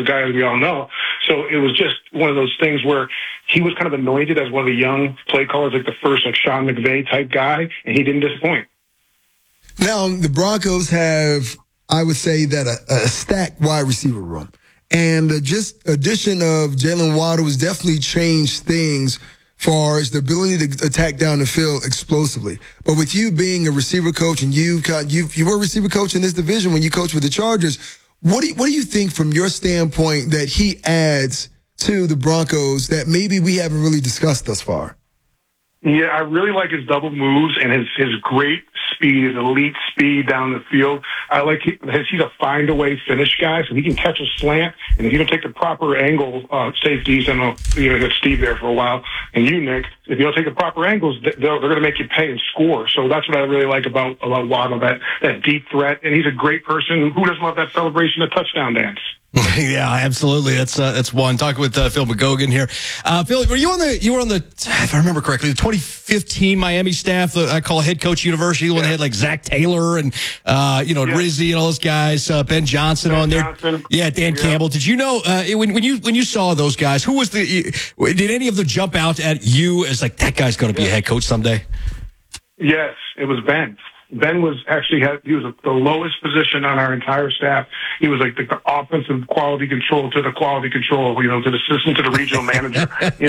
explosive guy, as we all know. So it was just one of those things where he was kind of anointed as one of the young play callers, like the first like Sean McVay type guy, and he didn't disappoint. Now, the Broncos have, I would say, that a stacked wide receiver room. And just addition of Jalen Waddle has definitely changed things as far as the ability to attack down the field explosively. But with you being a receiver coach, and you were a receiver coach in this division when you coached with the Chargers, what do you think from your standpoint that he adds to the Broncos that maybe we haven't really discussed thus far? Yeah, I really like his double moves and his great speed, his elite speed down the field. I like he's a find-a-way finish guy, so he can catch a slant, and if you don't take the proper angle, safeties, and you got Steve there for a while, and you, Nick, if you don't take the proper angles, they're going to make you pay and score. So that's what I really like about Waddle, that deep threat, and he's a great person. Who doesn't love that celebration of touchdown dance? Yeah, absolutely. That's one. Talking with Phil McGogan here. Phil, you were on the, if I remember correctly, the 2015 Miami staff. I call Head Coach University, the one that had like Zach Taylor and Rizzi and all those guys. Ben Johnson on there. Yeah, Dan Campbell. Did you know when you saw those guys? Who was did any of them jump out at you as like that guy's going to be a head coach someday? Yes, it was Ben. Ben was he was the lowest position on our entire staff. He was like the offensive quality control to the quality control, to the assistant to the regional manager,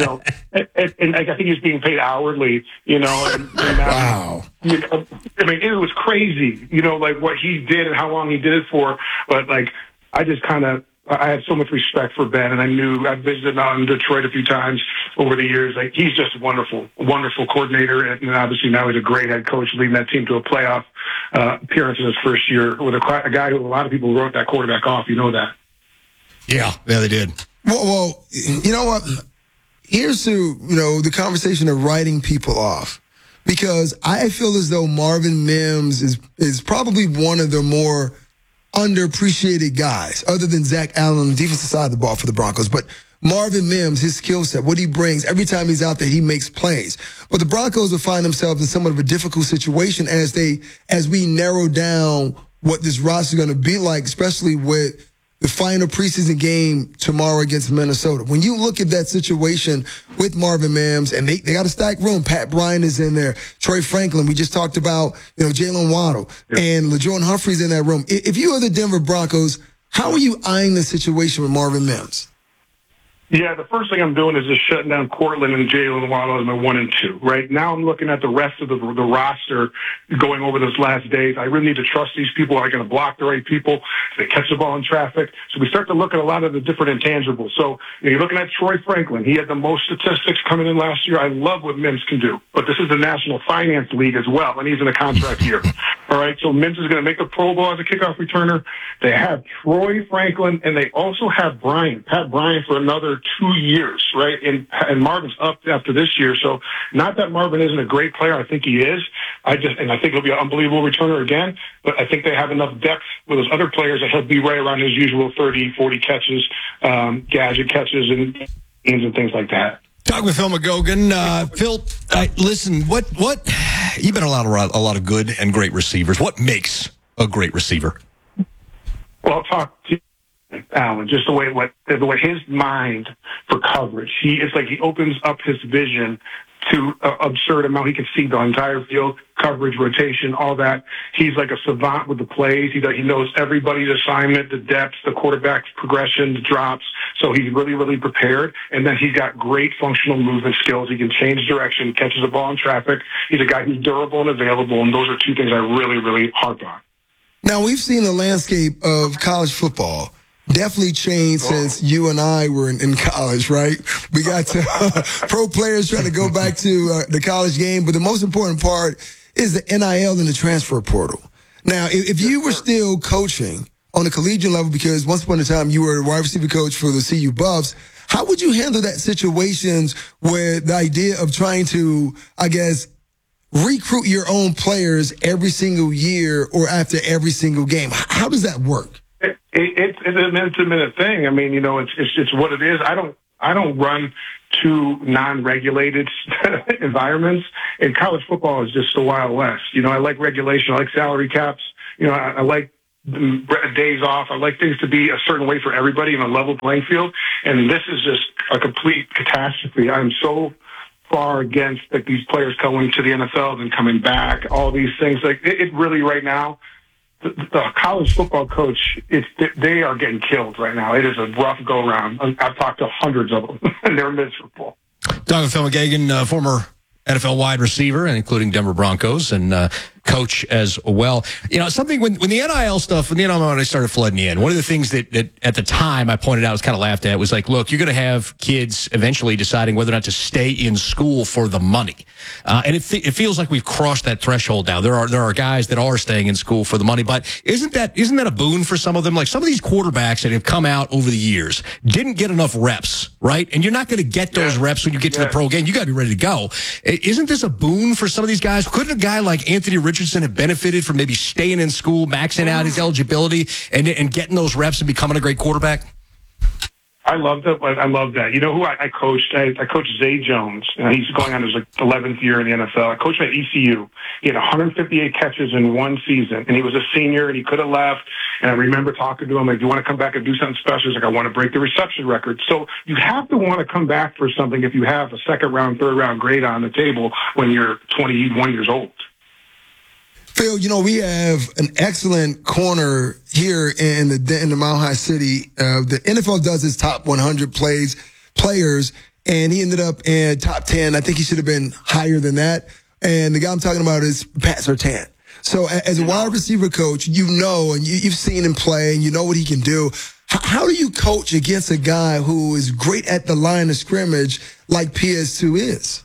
and I think he was being paid hourly, Wow. I mean, it was crazy, like what he did and how long he did it for. But like, I had so much respect for Ben, and I visited out in Detroit a few times over the years. Like, he's just a wonderful coordinator, and obviously now he's a great head coach, leading that team to a playoff appearance in his first year with a guy who a lot of people wrote that quarterback off. You know that? Yeah, they did. Well, you know what? Here's to the conversation of writing people off, because I feel as though Marvin Mims is probably one of the more underappreciated guys, other than Zach Allen on the defensive side of the ball for the Broncos. But Marvin Mims, his skill set, what he brings, every time he's out there, he makes plays. But the Broncos will find themselves in somewhat of a difficult situation as we narrow down what this roster is going to be like, especially with the final preseason game tomorrow against Minnesota. When you look at that situation with Marvin Mims, and they got a stacked room. Pat Bryant is in there. Troy Franklin. We just talked about, Jalen Waddle. Yep. And LaJuan Humphrey's in that room. If you are the Denver Broncos, how are you eyeing the situation with Marvin Mims? Yeah, the first thing I'm doing is just shutting down Cortland and Jalen Waddle as my 1 and 2. Right now, I'm looking at the rest of the roster going over those last days. I really need to trust these people. Are going to block the right people? They catch the ball in traffic. So we start to look at a lot of the different intangibles. So you're looking at Troy Franklin. He had the most statistics coming in last year. I love what Mims can do, but this is the National Finance League as well, and he's in a contract year. All right, so Mims is going to make the Pro Bowl as a kickoff returner. They have Troy Franklin, and they also have Pat Bryant for another 2 years, right? And Marvin's up after this year. So not that Marvin isn't a great player. I think he is. I think he'll be an unbelievable returner again. But I think they have enough depth with those other players that he'll be right around his usual 30, 40 catches, gadget catches, and things like that. Talk with Phil McGogan. Phil, listen, what you've been around a lot of good and great receivers. What makes a great receiver? Well, I'll talk to Allen, just the way his mind for coverage. It's like he opens up his vision to an absurd amount. He can see the entire field, coverage, rotation, all that. He's like a savant with the plays. He knows everybody's assignment, the depth, the quarterback's progression, the drops. So he's really, really prepared. And then he's got great functional movement skills. He can change direction, catches the ball in traffic. He's a guy who's durable and available. And those are two things I really, really harp on. Now, we've seen the landscape of college football definitely changed since you and I were in college, right? We got pro players trying to go back to the college game, but the most important part is the NIL and the transfer portal. Now, if you were still coaching on the collegiate level, because once upon a time you were a wide receiver coach for the CU Buffs, how would you handle that situations where the idea of trying to, I guess, recruit your own players every single year or after every single game? How does that work? It's an minute-to-minute thing. I mean, it's what it is. I don't run two non-regulated environments, and college football is just the Wild West. I like regulation. I like salary caps. I like days off. I like things to be a certain way for everybody in a level playing field. And this is just a complete catastrophe. I'm so far against like these players going to the NFL and coming back, all these things. Like it really right now, the college football coach, they are getting killed right now. It is a rough go around. I've talked to hundreds of them, and they're miserable. Talking with Phil McGagan, former NFL wide receiver, and including Denver Broncos, and coach as well. You know, something when the NIL stuff, when I started flooding in, one of the things that at the time I pointed out was kind of laughed at was like, look, you're going to have kids eventually deciding whether or not to stay in school for the money. And it feels like we've crossed that threshold now. There are guys that are staying in school for the money, but isn't that a boon for some of them? Like some of these quarterbacks that have come out over the years didn't get enough reps, right? And you're not going to get those reps when you get to the pro game. You got to be ready to go. Isn't this a boon for some of these guys? Couldn't a guy like Anthony Richardson have benefited from maybe staying in school, maxing out his eligibility, and getting those reps and becoming a great quarterback? I love that. I love that. You know who I coached? I coached Zay Jones. He's going on his 11th year in the NFL. I coached him at ECU. He had 158 catches in one season, and he was a senior, and he could have left. And I remember talking to him, like, do you want to come back and do something special? He's like, I want to break the reception record. So you have to want to come back for something if you have a second round, third round grade on the table when you're 21 years old. Phil, you know, we have an excellent corner here in the Mile High City. The NFL does its top 100 players, and he ended up in top 10. I think he should have been higher than that. And the guy I'm talking about is Pat Surtain. So as a wide receiver coach, you know, and you've seen him play, and you know what he can do. How do you coach against a guy who is great at the line of scrimmage like PS2 is?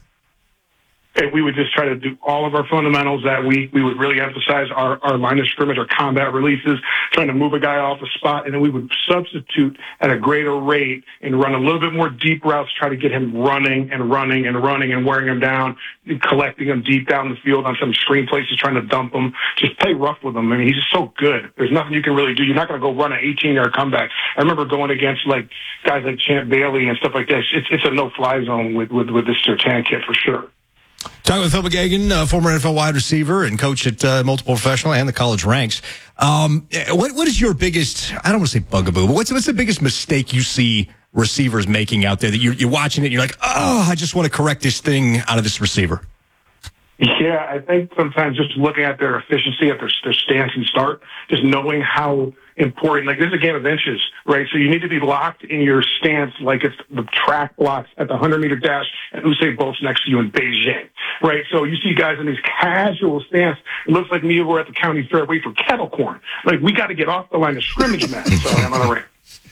And we would just try to do all of our fundamentals that week. We would really emphasize our line of scrimmage, our combat releases, trying to move a guy off a spot, and then we would substitute at a greater rate and run a little bit more deep routes, try to get him running and wearing him down, and collecting him deep down the field on some screen places, trying to dump him. Just play rough with him. I mean, he's just so good. There's nothing you can really do. You're not going to go run an 18-yard comeback. I remember going against like guys like Champ Bailey and stuff like that. It's a no-fly zone with this Surtain kid for sure. Talking with Phil McGagan, former NFL wide receiver and coach at multiple professional and the college ranks. What is your biggest, I don't want to say bugaboo, but what's the biggest mistake you see receivers making out there that you're watching it and you're like, oh, I just want to correct this thing out of this receiver? Yeah, I think sometimes just looking at their efficiency, at their stance and start, just knowing how important, like this is a game of inches, right? So you need to be locked in your stance like it's the track blocks at the 100-meter dash and Usain Bolt's next to you in Beijing, right? So you see guys in these casual stance. It looks like me over at the county fair waiting for kettle corn. Like we got to get off the line of scrimmage, man. So I'm on a rant.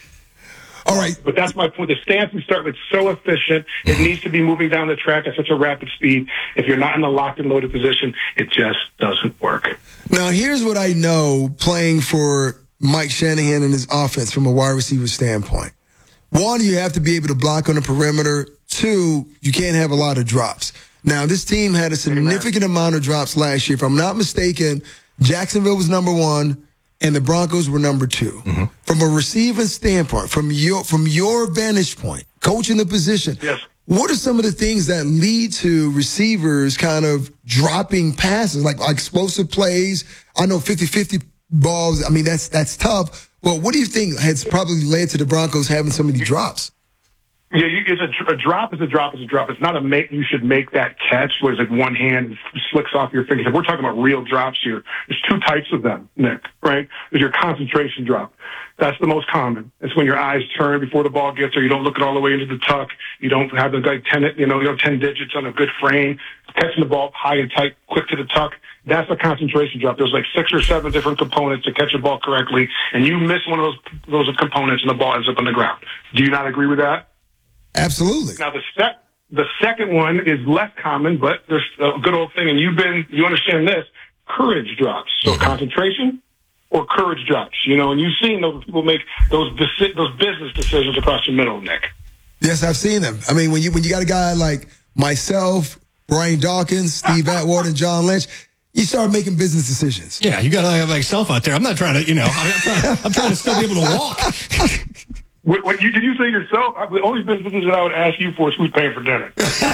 All right. But that's my point. The stance we start with so efficient. It needs to be moving down the track at such a rapid speed. If you're not in the locked and loaded position, it just doesn't work. Now, here's what I know playing for Mike Shanahan and his offense from a wide receiver standpoint. One, you have to be able to block on the perimeter. Two, you can't have a lot of drops. Now, this team had a significant amount of drops last year. If I'm not mistaken, Jacksonville was number 1. And the Broncos were number 2. Mm-hmm. From a receiving standpoint, from your vantage point, coaching the position, yes. What are some of the things that lead to receivers kind of dropping passes, like explosive plays? I know 50-50 balls. I mean, that's tough. Well, what do you think has probably led to the Broncos having so many drops? Yeah, a drop is a drop is a drop. It's not you should make that catch where it's like one hand slicks off your fingers. We're talking about real drops here. There's 2 types of them, Nick, right? There's your concentration drop. That's the most common. It's when your eyes turn before the ball gets there. You don't look it all the way into the tuck. You don't have the like 10 digits on a good frame. Catching the ball high and tight, quick to the tuck. That's a concentration drop. There's like 6 or 7 different components to catch a ball correctly, and you miss one of those components, and the ball ends up on the ground. Do you not agree with that? Absolutely. Now, the second one is less common, but there's a good old thing, and you understand this, courage drops. So concentration or courage drops, and you've seen those people make those business decisions across the middle, Nick. Yes, I've seen them. I mean, when you got a guy like myself, Brian Dawkins, Steve Atwater, and John Lynch, you start making business decisions. Yeah, you got to have myself out there. I'm not trying to, I'm trying to still be able to walk. What did you say yourself? The only business that I would ask you for is who's paying for dinner.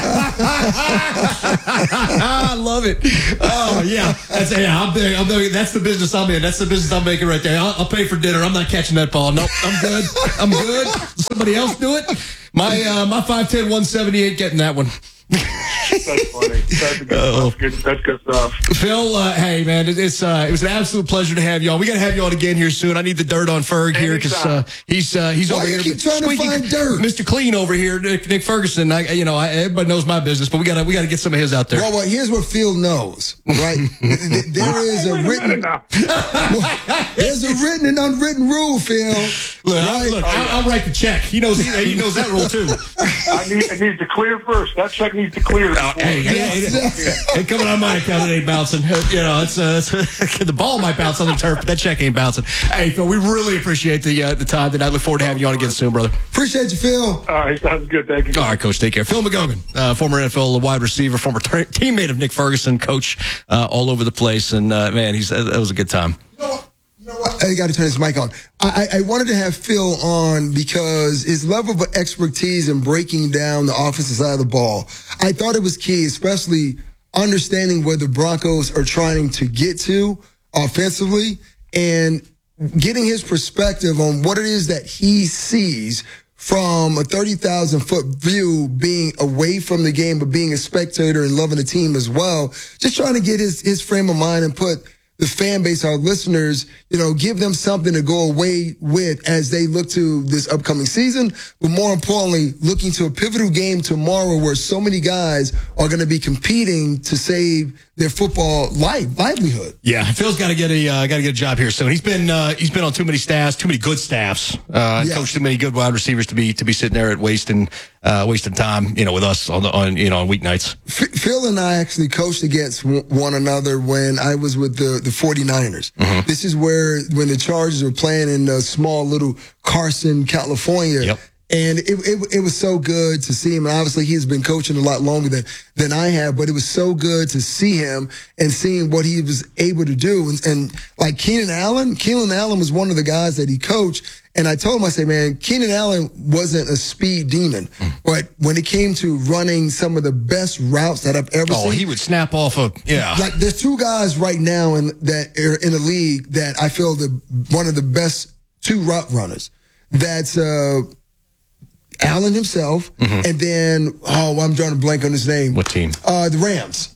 I love it. Oh yeah, that's the business I'm in. That's the business I'm making right there. I'll pay for dinner. I'm not catching that ball. Nope, I'm good. I'm good. Somebody else do it. My 5'10", 178 getting that one. That's funny. That's good stuff. That's good stuff. Phil, hey man, it was an absolute pleasure to have you on. We got to have you on again here soon. I need the dirt on Ferg here because he's over here. Keep trying to find dirt, Mr. Clean over here, Nick Ferguson. Everybody knows my business, but we got to get some of his out there. Well, here's what Phil knows, right? There is a written, there's a written and unwritten rule, Phil. Look, I'll write the check. He knows that rule too. It needs to clear first. That check needs to clear. Hey, coming on my account, it ain't bouncing. It's the ball might bounce on the turf, but that check ain't bouncing. Hey, Phil, we really appreciate the time tonight. I look forward to having you on again soon, brother. Appreciate you, Phil. All right, sounds good. Thank you. All right, Coach, take care. Phil McGogan, former NFL wide receiver, former teammate of Nick Ferguson, coach all over the place, and man, that was a good time. You know what? I got to turn this mic on. I wanted to have Phil on because his level of expertise in breaking down the offensive side of the ball, I thought it was key, especially understanding where the Broncos are trying to get to offensively and getting his perspective on what it is that he sees from a 30,000-foot view, being away from the game, but being a spectator and loving the team as well. Just trying to get his frame of mind and put the fan base, our listeners, give them something to go away with as they look to this upcoming season, but more importantly, looking to a pivotal game tomorrow where so many guys are going to be competing to save their football livelihood. Yeah, Phil's got to get a job here soon. He's been on too many staffs, too many good staffs, coached too many good wide receivers to be sitting there at wasting time, with us on weeknights. Phil and I actually coached against one another when I was with the 49ers. Mm-hmm. This is when the Chargers were playing in small little Carson, California. Yep. And it was so good to see him. And obviously, he's been coaching a lot longer than I have, but it was so good to see him and seeing what he was able to do. And like Keenan Allen was one of the guys that he coached. And I told him, I said, man, Keenan Allen wasn't a speed demon, but when it came to running some of the best routes that I've ever seen. Oh, he would snap off Like there's two guys right now that are in the league that I feel one of the best two route runners. That's Allen himself, and then I'm drawing a blank on his name. What team? The Rams.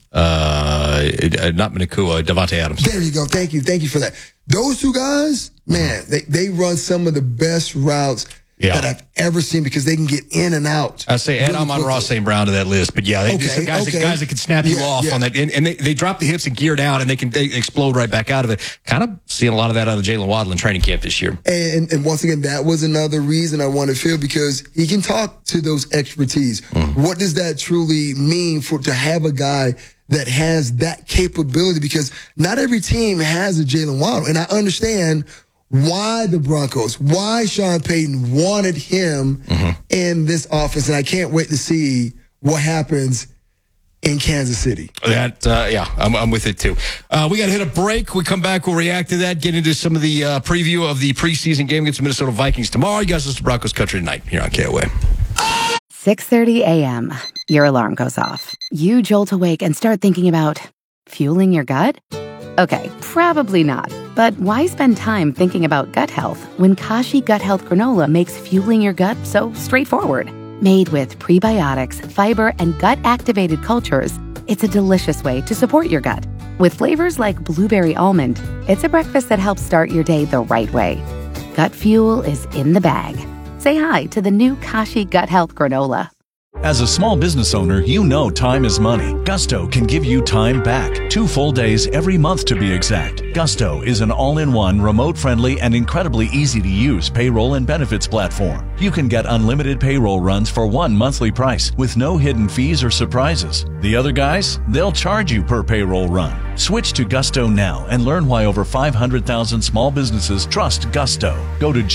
Not Minakua, Davante Adams. There you go. Thank you for that. Those two guys, man, they run some of the best routes that I've ever seen because they can get in and out. I say add Amon-Ra St. Brown to that list, but guys that can snap you off on that, and they drop the hips and gear down, and they explode right back out of it. Kind of seeing a lot of that out of Jalen Waddle in training camp this year. And once again, that was another reason I wanted Phil because he can talk to those expertise. What does that truly mean to have a guy that has that capability? Because not every team has a Jalen Waddle, and I understand why the Broncos, why Sean Payton wanted him in this offense, and I can't wait to see what happens in Kansas City. I'm with it too. We got to hit a break. We come back, we'll react to that, get into some of the preview of the preseason game against the Minnesota Vikings tomorrow. You guys listen to Broncos Country tonight here on KOA. 6:30 a.m. Your alarm goes off. You jolt awake and start thinking about fueling your gut? Okay, probably not. But why spend time thinking about gut health when Kashi Gut Health Granola makes fueling your gut so straightforward? Made with prebiotics, fiber, and gut-activated cultures, it's a delicious way to support your gut. With flavors like blueberry almond, it's a breakfast that helps start your day the right way. Gut fuel is in the bag. Say hi to the new Kashi Gut Health Granola. As a small business owner, you know time is money. Gusto can give you time back. 2 full days every month to be exact. Gusto is an all-in-one, remote-friendly, and incredibly easy-to-use payroll and benefits platform. You can get unlimited payroll runs for one monthly price with no hidden fees or surprises. The other guys, they'll charge you per payroll run. Switch to Gusto now and learn why over 500,000 small businesses trust Gusto. Go to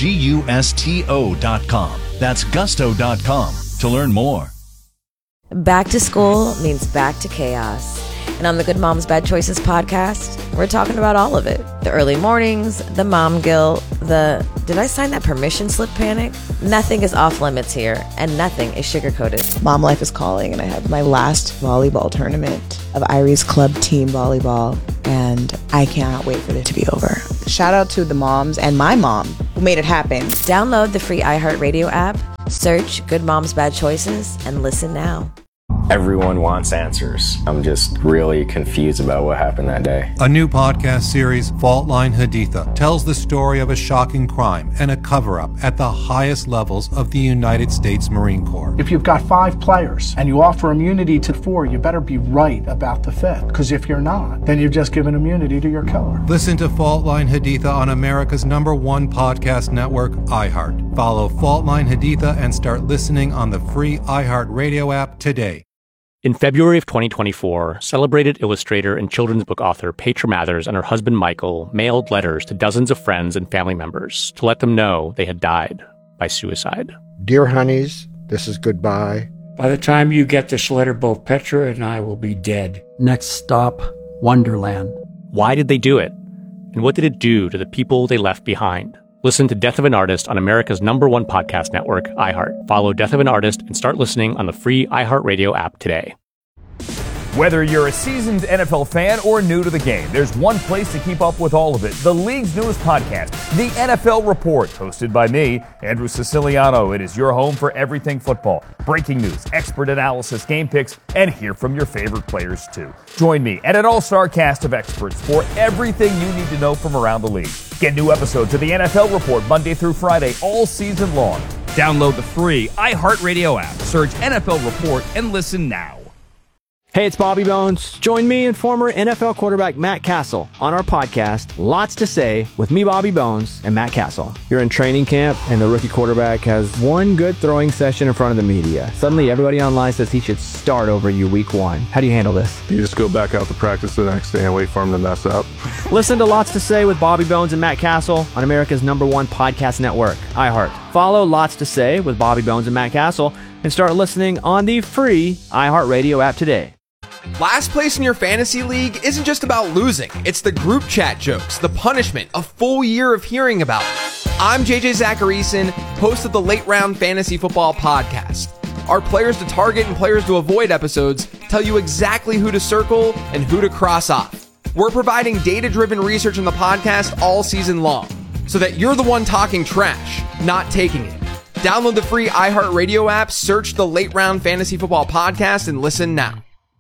GUSTO.com. That's Gusto.com to learn more. Back to school means back to chaos. And on the Good Moms Bad Choices podcast, we're talking about all of it. The early mornings, the mom guilt, the did I sign that permission slip panic? Nothing is off limits here, and nothing is sugar-coated. Mom life is calling, and I have my last volleyball tournament of Irie's club team volleyball, and I cannot wait for it to be over. Shout out to the moms and my mom who made it happen. Download the free iHeartRadio app, search Good Moms Bad Choices, and listen now. Everyone wants answers. I'm just really confused about what happened that day. A new podcast series, Fault Line Haditha, tells the story of a shocking crime and a cover-up at the highest levels of the United States Marine Corps. If you've got 5 players and you offer immunity to 4, you better be right about the 5th. Because if you're not, then you've just given immunity to your killer. Listen to Fault Line Haditha on America's #1 podcast network, iHeart. Follow Fault Line Haditha and start listening on the free iHeartRadio app today. In February of 2024, celebrated illustrator and children's book author Petra Mathers and her husband Michael mailed letters to dozens of friends and family members to let them know they had died by suicide. Dear honeys, this is goodbye. By the time you get this letter, both Petra and I will be dead. Next stop, Wonderland. Why did they do it? And what did it do to the people they left behind? Listen to Death of an Artist on America's #1 podcast network, iHeart. Follow Death of an Artist and start listening on the free iHeartRadio app today. Whether you're a seasoned NFL fan or new to the game, there's one place to keep up with all of it. The league's newest podcast, The NFL Report, hosted by me, Andrew Siciliano. It is your home for everything football. Breaking news, expert analysis, game picks, and hear from your favorite players too. Join me and an all-star cast of experts for everything you need to know from around the league. Get new episodes of The NFL Report Monday through Friday all season long. Download the free iHeartRadio app. Search NFL Report and listen now. Hey, it's Bobby Bones. Join me and former NFL quarterback Matt Castle on our podcast, Lots to Say, with me, Bobby Bones, and Matt Castle. You're in training camp, and the rookie quarterback has one good throwing session in front of the media. Suddenly, everybody online says he should start over you week 1. How do you handle this? You just go back out to practice the next day and wait for him to mess up. Listen to Lots to Say with Bobby Bones and Matt Castle on America's #1 podcast network, iHeart. Follow Lots to Say with Bobby Bones and Matt Castle and start listening on the free iHeartRadio app today. Last place in your fantasy league isn't just about losing. It's the group chat jokes, the punishment, a full year of hearing about it. I'm JJ Zacharyson, host of the Late Round Fantasy Football Podcast. Our Players to Target and Players to Avoid episodes tell you exactly who to circle and who to cross off. We're providing data-driven research in the podcast all season long, so that you're the one talking trash, not taking it. Download the free iHeartRadio app, search the Late Round Fantasy Football Podcast, and listen now.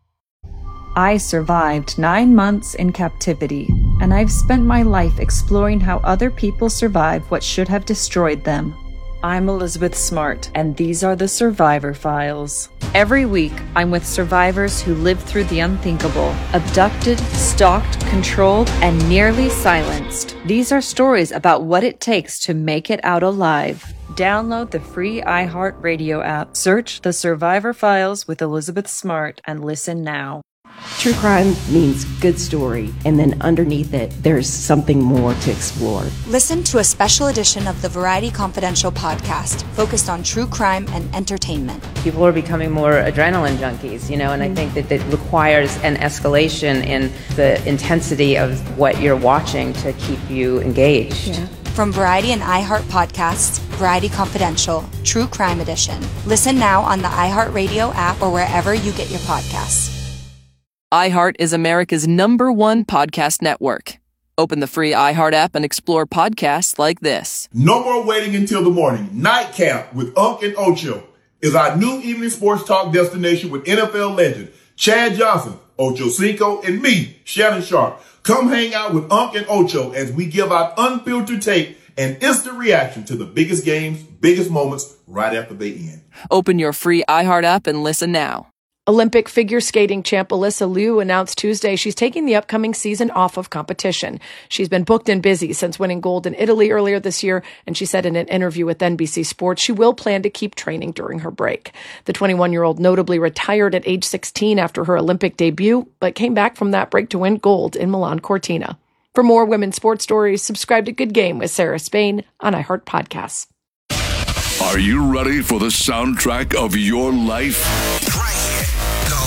I survived 9 months in captivity, and I've spent my life exploring how other people survive what should have destroyed them. I'm Elizabeth Smart, and these are the Survivor Files. Every week, I'm with survivors who lived through the unthinkable, abducted, stalked, controlled, and nearly silenced. These are stories about what it takes to make it out alive. Download the free iHeartRadio app, search The Survivor Files with Elizabeth Smart, and listen now. True crime means good story, and then underneath it, there's something more to explore. Listen to a special edition of the Variety Confidential podcast focused on true crime and entertainment. People are becoming more adrenaline junkies, and I think that it requires an escalation in the intensity of what you're watching to keep you engaged. Yeah. From Variety and iHeart podcasts, Variety Confidential, True Crime Edition. Listen now on the iHeartRadio app or wherever you get your podcasts. iHeart is America's #1 podcast network. Open the free iHeart app and explore podcasts like this. No more waiting until the morning. Nightcap with Unc and Ocho is our new evening sports talk destination with NFL legend Chad Johnson, Ocho Cinco, and me, Shannon Sharp. Come hang out with Unc and Ocho as we give out unfiltered take and instant reaction to the biggest games, biggest moments right after they end. Open your free iHeart app and listen now. Olympic figure skating champ Alyssa Liu announced Tuesday she's taking the upcoming season off of competition. She's been booked and busy since winning gold in Italy earlier this year, and she said in an interview with NBC Sports she will plan to keep training during her break. The 21-year-old notably retired at age 16 after her Olympic debut, but came back from that break to win gold in Milan Cortina. For more women's sports stories, subscribe to Good Game with Sarah Spain on iHeart Podcasts. Are you ready for the soundtrack of your life? Right here. Go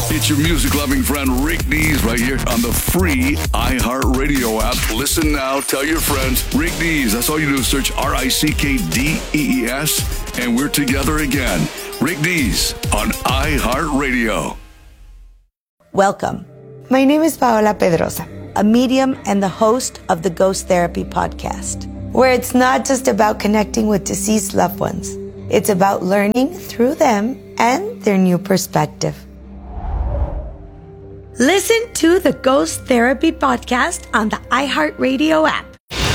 It's your music-loving friend Rick Dees right here on the free iHeartRadio app. Listen now. Tell your friends. Rick Dees. That's all you do is search RICKDEES, and we're together again. Rick Dees on iHeartRadio. Welcome. My name is Paola Pedrosa, a medium and the host of the Ghost Therapy podcast, where it's not just about connecting with deceased loved ones. It's about learning through them and their new perspective. Listen to the Ghost Therapy podcast on the iHeartRadio app.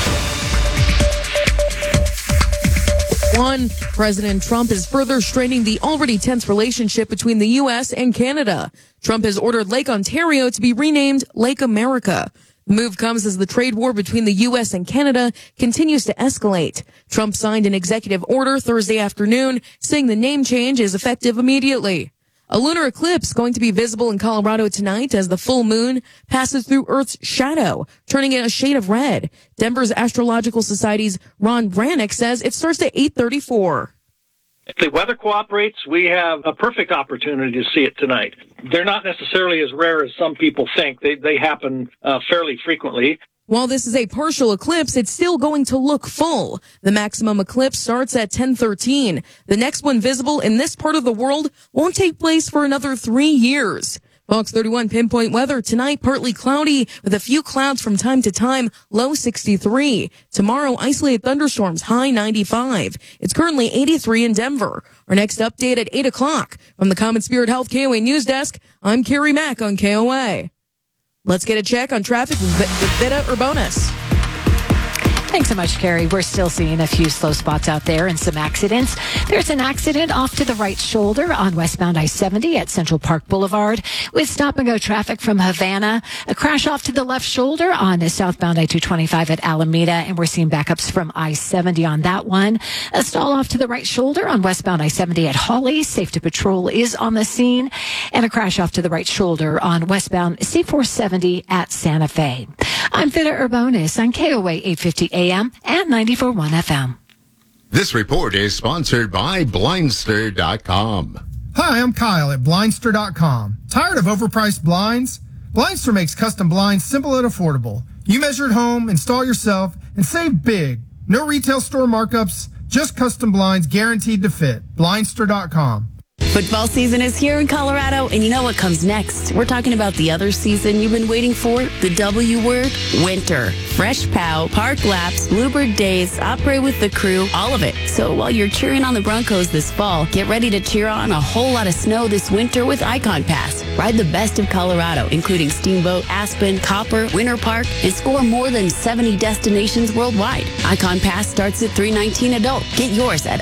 President Trump is further straining the already tense relationship between the U.S. and Canada. Trump has ordered Lake Ontario to be renamed Lake America. The move comes as the trade war between the U.S. and Canada continues to escalate. Trump signed an executive order Thursday afternoon saying the name change is effective immediately. A lunar eclipse going to be visible in Colorado tonight as the full moon passes through Earth's shadow, turning it a shade of red. Denver's Astrological Society's Ron Brannick says it starts at 8:34. If the weather cooperates, we have a perfect opportunity to see it tonight. They're not necessarily as rare as some people think. They happen fairly frequently. While this is a partial eclipse, it's still going to look full. The maximum eclipse starts at 10:13. The next one visible in this part of the world won't take place for another 3 years. Fox 31 pinpoint weather tonight, partly cloudy with a few clouds from time to time, low 63. Tomorrow, isolated thunderstorms, high 95. It's currently 83 in Denver. Our next update at 8 o'clock. From the Common Spirit Health KOA News Desk, I'm Carrie Mack on KOA. Let's get a check on traffic with Vida Urbonis. Thanks so much, Carrie. We're still seeing a few slow spots out there and some accidents. There's an accident off to the right shoulder on westbound I-70 at Central Park Boulevard with stop-and-go traffic from Havana. A crash off to the left shoulder on southbound I-225 at Alameda, and we're seeing backups from I-70 on that one. A stall off to the right shoulder on westbound I-70 at Hawley. Safety Patrol is on the scene. And a crash off to the right shoulder on westbound C-470 at Santa Fe. I'm Vida Urbonis on KOA 850 AM and 94.1 FM. This report is sponsored by Blindster.com. Hi, I'm Kyle at Blindster.com. Tired of overpriced blinds? Blindster makes custom blinds simple and affordable. You measure at home, install yourself, and save big. No retail store markups, just custom blinds guaranteed to fit. Blindster.com. Football season is here in Colorado, and you know what comes next. We're talking about the other season you've been waiting for, the W word, winter. Fresh pow, park laps, bluebird days, opera with the crew, all of it. So while you're cheering on the Broncos this fall, get ready to cheer on a whole lot of snow this winter with Icon Pass. Ride the best of Colorado, including Steamboat, Aspen, Copper, Winter Park, and score more than 70 destinations worldwide. Icon Pass starts at $319 adult. Get yours at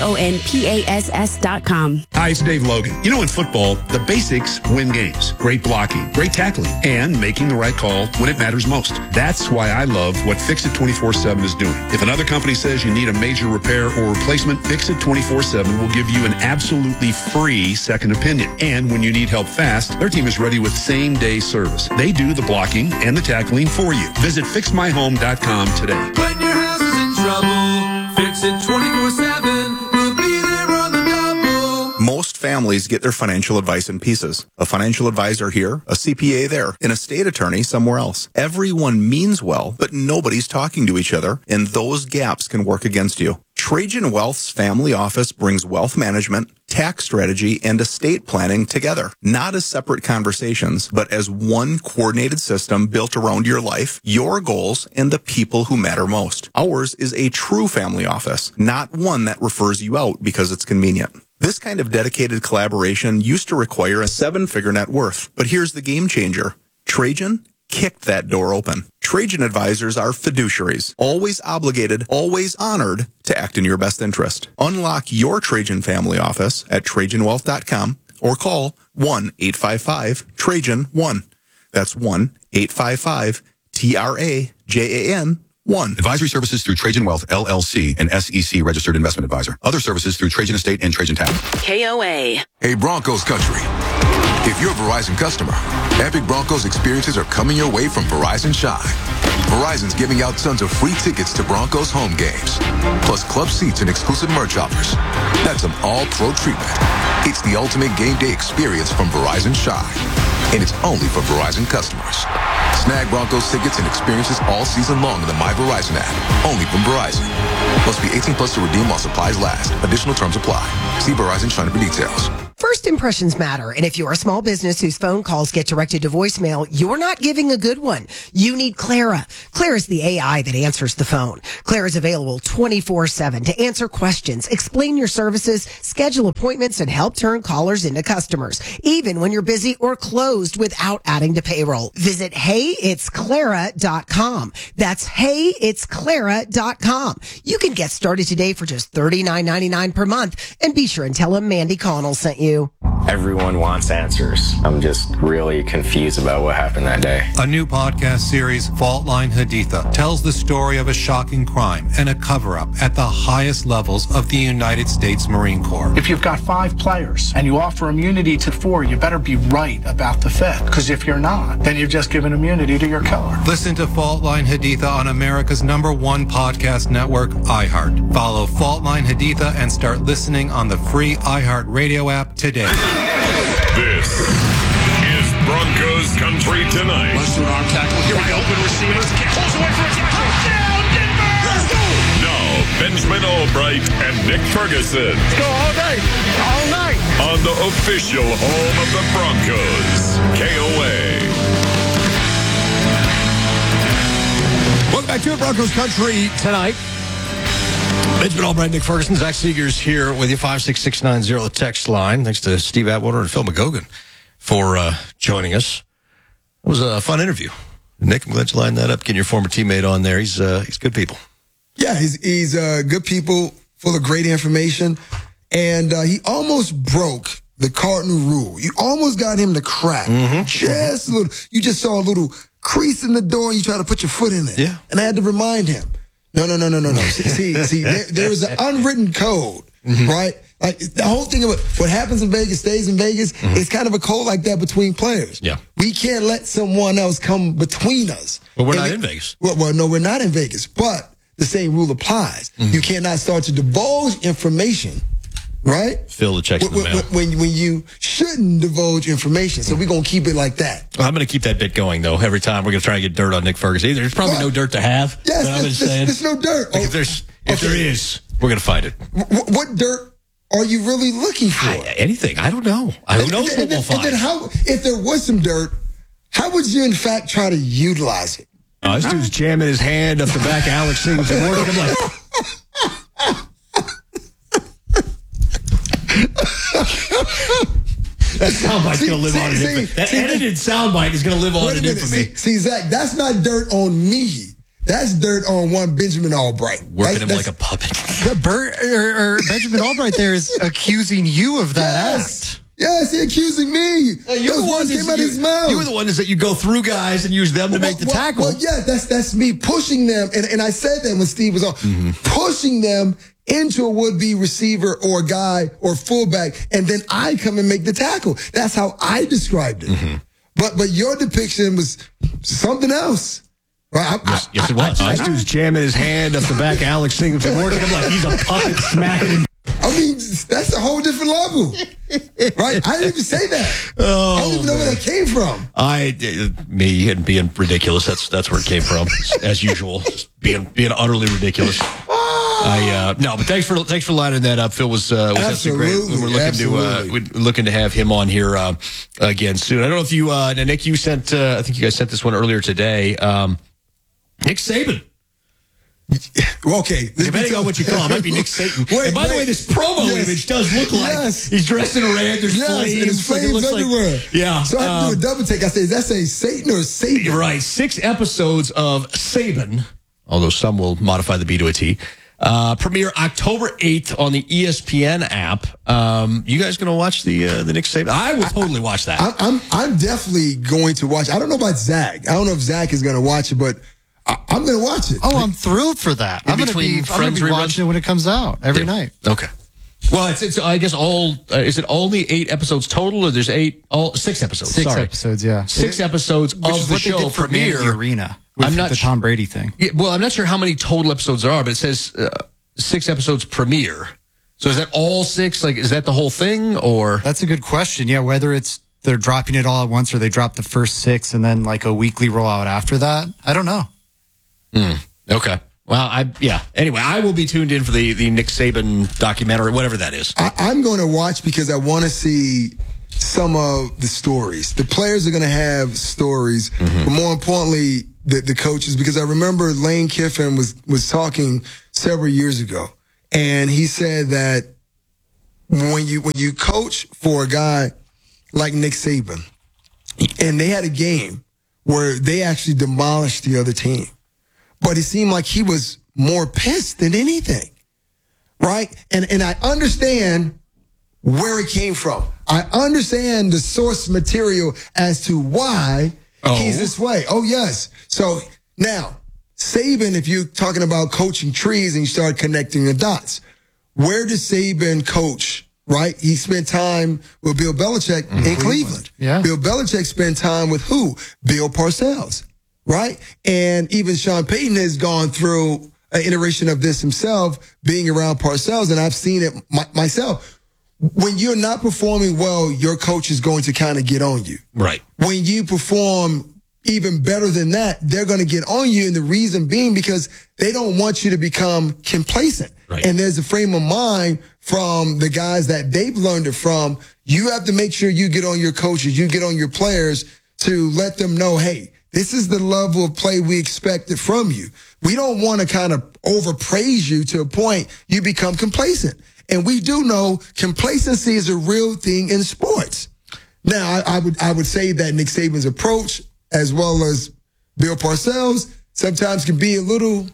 IKONPASS.com. Hi, it's Dave Logan. You know, in football, the basics win games. Great blocking, great tackling, and making the right call when it matters most. That's why I love what Fix It 24/7 is doing. If another company says you need a major repair or replacement, Fix It 24/7 will give you an absolutely free second opinion. And when you need help fast, their team is ready with same-day service. They do the blocking and the tackling for you. Visit FixMyHome.com today. When your house is in trouble, Fix It 24/7 will be there on the double. Most families get their financial advice in pieces. A financial advisor here, a CPA there, and a state attorney somewhere else. Everyone means well, but nobody's talking to each other, and those gaps can work against you. Trajan Wealth's family office brings wealth management, tax strategy, and estate planning together. Not as separate conversations, but as one coordinated system built around your life, your goals, and the people who matter most. Ours is a true family office, not one that refers you out because it's convenient. This kind of dedicated collaboration used to require a 7-figure net worth, but here's the game changer. Trajan kicked that door open. Trajan advisors are fiduciaries, always obligated, always honored to act in your best interest. Unlock your Trajan family office at TrajanWealth.com or call 1-855-TRAJAN-1. That's 1-855-TRAJAN-1. Advisory services through Trajan Wealth, LLC, an SEC registered investment advisor. Other services through Trajan Estate and Trajan Tax. KOA. Hey, Broncos country. If you're a Verizon customer, epic Broncos experiences are coming your way from Verizon Shine. Verizon's giving out tons of free tickets to Broncos home games, plus club seats and exclusive merch offers. That's some all-pro treatment. It's the ultimate game day experience from Verizon Shine. And it's only for Verizon customers. Snag Broncos tickets and experiences all season long in the My Verizon app. Only from Verizon. Must be 18 plus to redeem while supplies last. Additional terms apply. See Verizon Shine for details. First impressions matter, and if you're a small business whose phone calls get directed to voicemail, you're not giving a good one. You need Clara. Clara's the AI that answers the phone. Clara's available 24/7 to answer questions, explain your services, schedule appointments, and help turn callers into customers, even when you're busy or closed without adding to payroll. Visit HeyIt'sClara.com. That's HeyIt'sClara.com. You can get started today for just $39.99 per month, and be sure and tell them Mandy Connell sent you. Everyone wants answers. I'm just really confused about what happened that day. A new podcast series, Fault Line Haditha, tells the story of a shocking crime and a cover-up at the highest levels of the United States Marine Corps. If you've got 5 players and you offer immunity to 4, you better be right about the 5th. Because if you're not, then you've just given immunity to your killer. Listen to Fault Line Haditha on America's #1 podcast network, iHeart. Follow Fault Line Haditha and start listening on the free iHeart Radio app today. This is Broncos Country Tonight. Let's do an arm tackle. Here we go. Open receivers. Pulls away for a touchdown, Denver! Let's go! Now, Benjamin Albright and Nick Ferguson. Let's go all day. All night. On the official home of the Broncos, KOA. Welcome back to Broncos Country Tonight. Benjamin Albright, Nick Ferguson, Zach Seegers here with you, 56690, the text line. Thanks to Steve Atwater and Phil McGogan for joining us. It was a fun interview. Nick, I'm glad you lined that up, getting your former teammate on there. He's good people. Yeah, he's good people, full of great information. And he almost broke the Cardinal rule. You almost got him to crack. Just a little. You just saw a little crease in the door and you try to put your foot in it. Yeah. And I had to remind him. No. See, there is an unwritten code, right? Like the whole thing about what happens in Vegas stays in Vegas. It's kind of a code like that between players. Yeah. We can't let someone else come between us. Well, we're not in Vegas. Well, no, we're not in Vegas, but the same rule applies. You cannot start to divulge information, right? Fill the checks in the mail. When you shouldn't divulge information. So we're going to keep it like that. Well, I'm going to keep that bit going, though. Every time we're going to try and get dirt on Nick Ferguson. There's probably no dirt to have. Yes, there's no dirt. Like if there is, we're going to find it. What dirt are you really looking for? Anything. I don't know. Who knows what we'll find? And then how, if there was some dirt, how would you, in fact, try to utilize it? This dude's jamming his hand up the back of Alex Singleton. I'm like... That soundbite's going to live on in infamy. That edited soundbite is going to live on in infamy. See, Zach, that's not dirt on me. That's dirt on one Benjamin Albright. Working him like a puppet. Benjamin Albright there is accusing you of that act. Yes, he's accusing me. Those words came out of his mouth. You were the one that you go through guys and use them to make the tackle. Well, yeah, that's me pushing them. And I said that when Steve was on. Pushing them into a would-be receiver or guy or fullback, and then I come and make the tackle. That's how I described it. But your depiction was something else. Right? Yes, it was. This dude's jamming his hand up the back of Alex Singleton, working him like he's a puppet, smacking him. I mean, that's a whole different level. Right? I didn't even say that. I don't even know where that came from. Me and being ridiculous. That's where it came from, as usual. Just being utterly ridiculous. No, but thanks for lining that up. Phil was absolutely great. We're looking to have him on here again soon. I don't know if you, Nick, you sent. I think you guys sent this one earlier today. Nick Saban. Okay. Depending on what you call it, might be Nick Satan. By the way, this promo image does look like he's dressed in red. There's flames. And there's flames everywhere. Yeah. So I have to do a double take. I say, is that saying Satan or Satan? Right. 6 episodes of Saban, although some will modify the B to a T. Premiere October 8th on the ESPN app. You guys going to watch the Nick Saban? I will totally watch that. I'm definitely going to watch. I don't know about Zach. I don't know if Zach is going to watch it, but I'm going to watch it. Oh, I'm thrilled for that. I'm going to be watching it when it comes out every night. Okay. Well, it's I guess is it only 8 episodes total, or there's 6 episodes? 6 episodes, yeah. 6 episodes of the show premiere. The Arena. With the Tom Brady thing. Yeah, well, I'm not sure how many total episodes there are, but it says 6 episodes premiere. So is that all 6? Like, is that the whole thing, or? That's a good question. Yeah, whether it's they're dropping it all at once or they drop the first 6 and then like a weekly rollout after that. I don't know. Okay. Well, Anyway, I will be tuned in for the Nick Saban documentary, whatever that is. I'm going to watch because I want to see some of the stories. The players are going to have stories, but more importantly, the coaches, because I remember Lane Kiffin was talking several years ago, and he said that when you coach for a guy like Nick Saban, and they had a game where they actually demolished the other team, but it seemed like he was more pissed than anything, right? And I understand where it came from. I understand the source material as to why he's this way. Oh, yes. So now, Saban, if you're talking about coaching trees and you start connecting the dots, where does Saban coach, right? He spent time with Bill Belichick in Cleveland. Yeah. Bill Belichick spent time with who? Bill Parcells, right? And even Sean Payton has gone through an iteration of this himself, being around Parcells, and I've seen it myself. When you're not performing well, your coach is going to kind of get on you. Right. When you perform even better than that, they're going to get on you. And the reason being because they don't want you to become complacent. Right. And there's a frame of mind from the guys that they've learned it from. You have to make sure you get on your coaches, you get on your players to let them know, hey, this is the level of play we expected from you. We don't want to kind of overpraise you to a point you become complacent. And we do know complacency is a real thing in sports. Now, I would say that Nick Saban's approach, as well as Bill Parcells, sometimes can be a little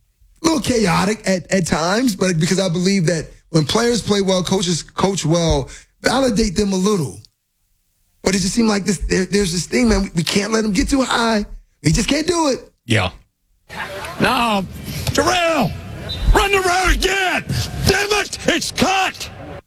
chaotic at times, but because I believe that when players play well, coaches coach well, validate them a little. But it just seemed like there's this thing, man, we can't let them get too high. We just can't do it. Yeah. Now, Terrell, run the route again. Damn it, it's cut.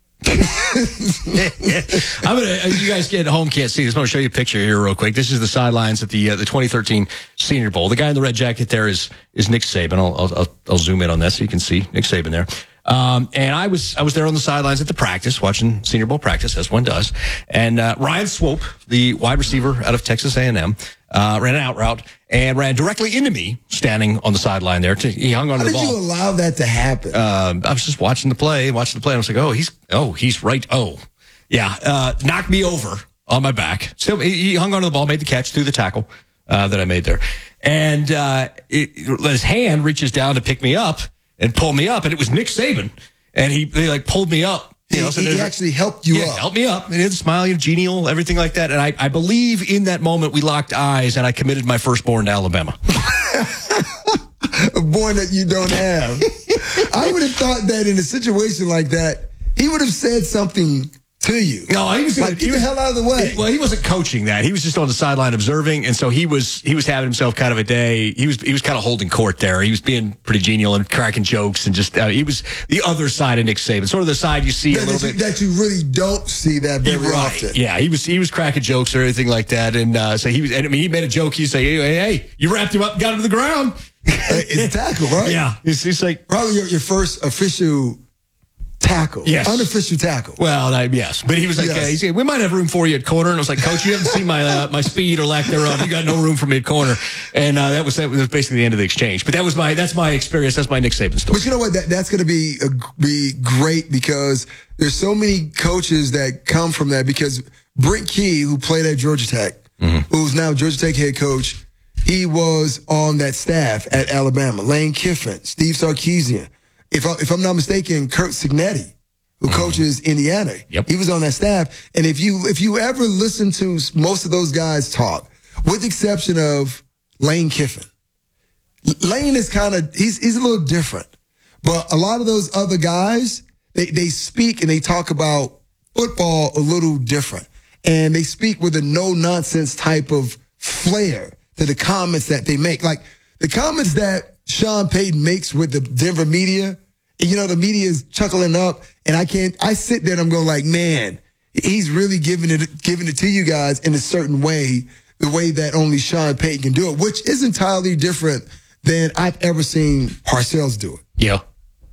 You guys at home can't see this. I'm going to show you a picture here real quick. This is the sidelines at the 2013 Senior Bowl. The guy in the red jacket there is Nick Saban. I'll zoom in on that so you can see Nick Saban there. And I was there on the sidelines at the practice, watching Senior Bowl practice, as one does. And Ryan Swope, the wide receiver out of Texas A&M, ran an out route and ran directly into me, standing on the sideline there. He hung onto the ball. How did you allow that to happen? I was just watching the play, and I was like, he's right. Oh, yeah. Knocked me over on my back. So he hung onto the ball, made the catch through the tackle that I made there. And his hand reaches down to pick me up and pull me up, and it was Nick Saban. And he pulled me up. He actually helped you up. Helped me up. And he had a smile, genial, everything like that. And I believe in that moment we locked eyes, and I committed my firstborn to Alabama. A born that you don't have. I would have thought that in a situation like that, he would have said something to you. No, he was get the hell out of the way. Well, he wasn't coaching that. He was just on the sideline observing, and so he was having himself kind of a day. He was kind of holding court there. He was being pretty genial and cracking jokes, and just he was the other side of Nick Saban, sort of the side you see a little bit that you really don't see that very often. Yeah, he was cracking jokes or anything like that, and so he was. I mean, he made a joke. He'd say, "Hey, you wrapped him up, and got him to the ground." It's a tackle, right? Yeah, he's like probably your first official tackle. Yes. Unofficial tackle. Well, yes. But he was like, he said, we might have room for you at corner. And I was like, Coach, you haven't seen my speed or lack thereof. You got no room for me at corner. And that was basically the end of the exchange. But that's my experience. That's my Nick Saban story. But you know what? That's going to be great because there's so many coaches that come from that because Brent Key, who played at Georgia Tech, who's now Georgia Tech head coach, he was on that staff at Alabama. Lane Kiffin, Steve Sarkisian. If I'm not mistaken, Kurt Signetti, who coaches Indiana, he was on that staff. And if you ever listen to most of those guys talk, with the exception of Lane Kiffin, Lane is he's a little different. But a lot of those other guys, they speak and they talk about football a little different. And they speak with a no-nonsense type of flair to the comments that they make. Like the comments that Sean Payton makes with the Denver media, the media is chuckling up, and I sit there and I'm going like, man, he's really giving it to you guys in a certain way, the way that only Sean Payton can do it, which is entirely different than I've ever seen Parcells do it. Yeah.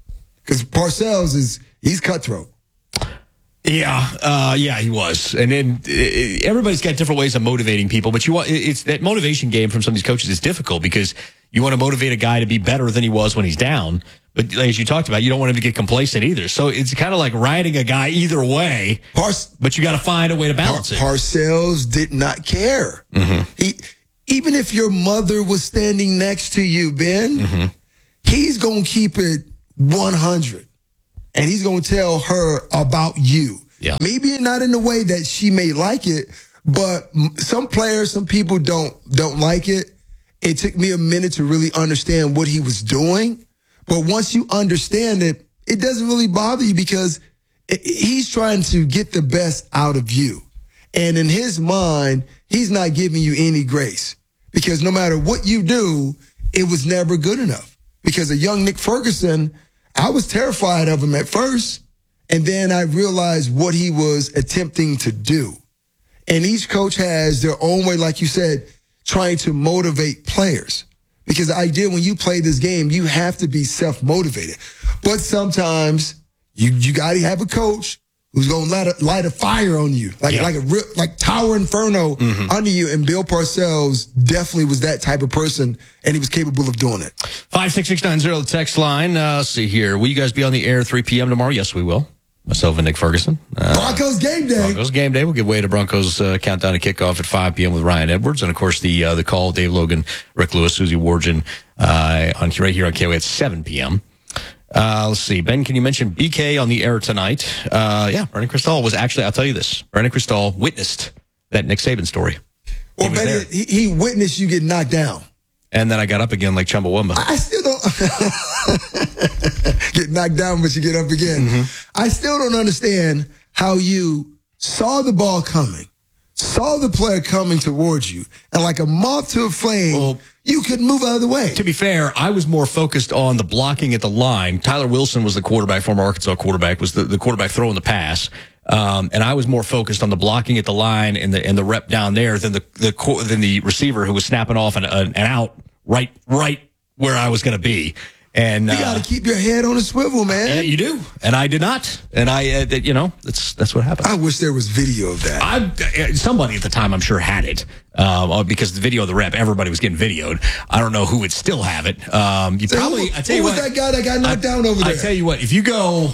Because Parcells he's cutthroat. Yeah, he was. And then everybody's got different ways of motivating people, but it's that motivation game from some of these coaches is difficult because you want to motivate a guy to be better than he was when he's down. But as you talked about, you don't want him to get complacent either. So it's kind of like riding a guy either way, but you got to find a way to balance it. Parcells did not care. Mm-hmm. Even if your mother was standing next to you, Ben, he's going to keep it 100. And he's going to tell her about you. Yeah. Maybe not in the way that she may like it, but some players, some people don't like it. It took me a minute to really understand what he was doing. But once you understand it, it doesn't really bother you because he's trying to get the best out of you. And in his mind, he's not giving you any grace because no matter what you do, it was never good enough. Because a young Nick Ferguson, I was terrified of him at first, and then I realized what he was attempting to do. And each coach has their own way, like you said, trying to motivate players. Because the idea when you play this game, you have to be self-motivated. But sometimes you got to have a coach who's going to light a fire on you, like Tower Inferno under you. And Bill Parcells definitely was that type of person, and he was capable of doing it. 56690, the text line. Let's see here. Will you guys be on the air at 3 p.m. tomorrow? Yes, we will. Myself and Nick Ferguson. Broncos game day. Broncos game day. We'll give way to Broncos countdown to kickoff at 5 p.m. with Ryan Edwards. And, of course, the call, Dave Logan, Rick Lewis, Susie Wargin, right here on KOA at 7 p.m. Let's see. Ben, can you mention BK on the air tonight? Yeah, Brandon Cristal was actually, I'll tell you this. Brandon Cristal witnessed that Nick Saban story. Well, Ben, he witnessed you get knocked down. And then I got up again like Chumbawamba. I still don't get knocked down, but you get up again. I still don't understand how you saw the ball coming, saw the player coming towards you, and like a moth to a flame, you could move out of the way. To be fair, I was more focused on the blocking at the line. Tyler Wilson was the quarterback, former Arkansas quarterback, was the quarterback throwing the pass. And I was more focused on the blocking at the line and the rep down there than the receiver who was snapping off an out right where I was going to be. And you got to keep your head on a swivel, man. Yeah, you do. And I did not. And that's what happened. I wish there was video of that. Somebody at the time, I'm sure, had it. Because the video of the rep, everybody was getting videoed. I don't know who would still have it. Who was that guy that got knocked down over there? I tell you what, if you go,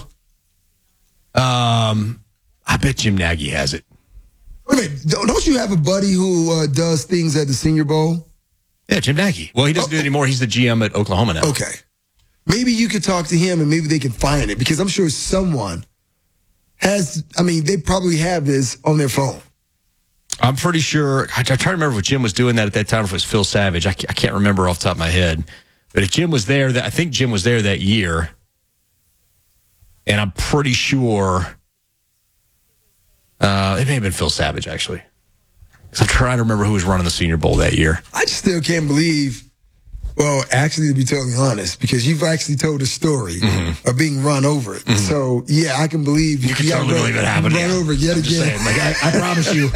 I bet Jim Nagy has it. Wait a minute, don't you have a buddy who does things at the Senior Bowl? Yeah, Jim Nagy. Well, he doesn't do it anymore. He's the GM at Oklahoma now. Okay. Maybe you could talk to him and maybe they can find it because I'm sure someone they probably have this on their phone. I'm pretty sure. I try to remember if Jim was doing that at that time, if it was Phil Savage. I can't remember off the top of my head. But if Jim was there, I think Jim was there that year. And I'm pretty sure it may have been Phil Savage, actually. Because I'm trying to remember who was running the Senior Bowl that year. I just still can't believe, well, actually, to be totally honest, because you've actually told a story of being run over. So, yeah, I can believe you can totally believe it happened. Run over yet again. Saying, I promise you,